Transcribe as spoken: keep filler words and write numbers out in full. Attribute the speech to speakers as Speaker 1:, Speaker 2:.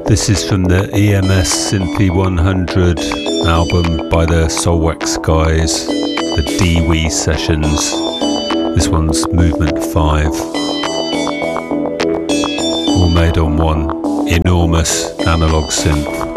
Speaker 1: This is from the E M S Synthy one hundred album by the Soulwax guys, the D-Wee sessions. This one's Movement five. All made on one enormous analog synth.